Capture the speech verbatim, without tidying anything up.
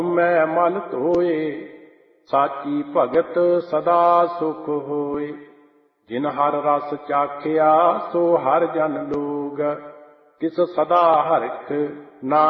ਮੈਂ ਮਨ ਧੋਏ, ਸਾਚੀ ਭਗਤ ਸਦਾ ਸੁਖ ਹੋਏ। ਜਿਨ ਹਰ ਰਸ ਚਾਖਿਆ ਸੋ ਹਰ ਜਨ ਲੋਗ, ਤਿਸ ਸਦਾ ਹਰਿਖ ਨਾ